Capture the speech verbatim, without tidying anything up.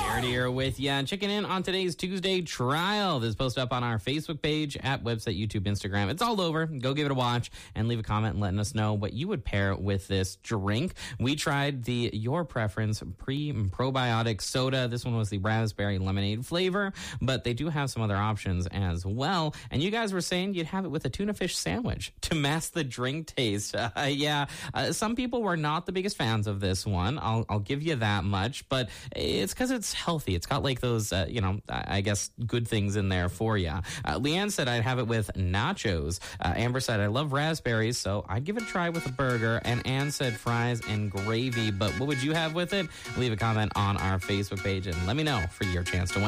Jared here with you. Checking in on today's Tuesday trial. This is posted up on our Facebook page, at website, YouTube, Instagram. It's all over. Go give it a watch and leave a comment and letting us know what you would pair with this drink. We tried the Your Preference pre-probiotic soda. This one was the raspberry lemonade flavor, but they do have some other options as well. And you guys were saying you'd have it with a tuna fish sandwich to mask the drink taste. Uh, yeah, uh, some people were not the biggest fans of this one. I'll, I'll give you that much, but it's because it's healthy. It's got like those, uh, you know, I guess good things in there for you. Uh, Leanne said I'd have it with nachos. Uh, Amber said I love raspberries, so I'd give it a try with a burger. And Ann said fries and gravy. But what would you have with it? Leave a comment on our Facebook page and let me know for your chance to win.